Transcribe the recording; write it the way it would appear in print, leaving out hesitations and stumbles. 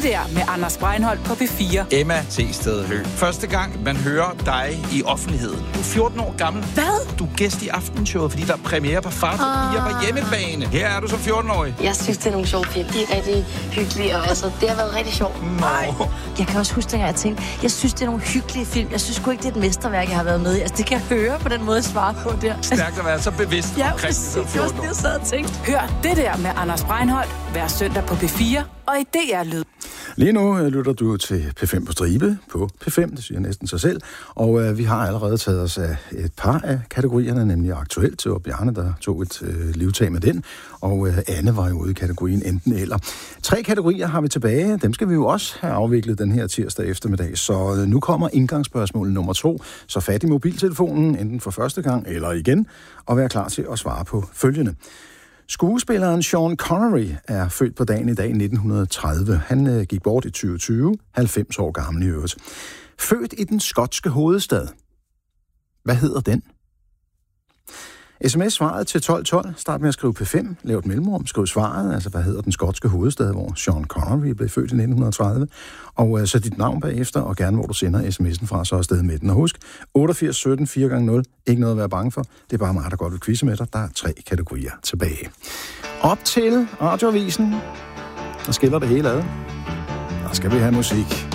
der med Anders Breinholt på P4. Emma T. Høgh. Første gang, man hører dig i offentligheden. Du er 14 år gammel. Hvad? Du er gæst i Aftenshowet, fordi der er premiere på Far til Fire på hjemmebane. Her er du som 14-årig. Jeg synes, det er nogle sjove film. De er rigtig hyggelige, og altså, det har været rigtig sjovt. Nej. Jeg kan også huske, at jeg tænkte, jeg synes, det er nogle hyggelige film. Jeg synes sgu ikke, det er et mesterværk, jeg har været med i. Altså, det kan jeg høre på den måde, jeg svarer på der. Stærkt at være så bevidst. Ja, omkring præcis. Det var også det, jeg sad og tænkte. Hør det der med Anders Breinholt hver søndag på P4 og i DR Lyd. Lige nu lytter du til P5 på stribe på P5, det siger næsten sig selv. Og vi har allerede taget os af et par af kategorierne, nemlig aktuelt. Det var Bjarne, der tog et livtag med den, og Anne var jo ude i kategorien enten eller. 3 kategorier har vi tilbage, dem skal vi jo også have afviklet den her tirsdag eftermiddag. Så nu kommer indgangsspørgsmål nummer 2. Så fat i mobiltelefonen, enten for første gang eller igen, og vær klar til at svare på følgende. Skuespilleren Sean Connery er født på dagen i dag 1930. Han gik bort i 2020, 90 år gammel i øvrigt. Født i den skotske hovedstad. Hvad hedder den? SMS-svaret til 1212. Start med at skrive P5. Lav et mellemrum. Skriv svaret. Altså, hvad hedder den skotske hovedstad, hvor Sean Connery blev født i 1930. Og så dit navn bagefter, og gerne hvor du sender sms'en fra, så afsted med den. Og husk, 88 17 4x0. Ikke noget at være bange for. Det er bare mig, der godt vil quizze med dig. Der er 3 kategorier tilbage. Op til Radioavisen. Der skiller det hele ad. Der skal vi have musik.